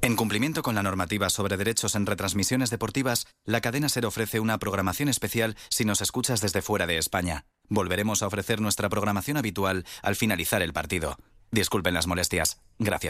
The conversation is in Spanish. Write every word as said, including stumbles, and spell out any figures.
En cumplimiento con la normativa sobre derechos en retransmisiones deportivas, la cadena SER ofrece una programación especial si nos escuchas desde fuera de España. Volveremos a ofrecer nuestra programación habitual al finalizar el partido. Disculpen las molestias. Gracias.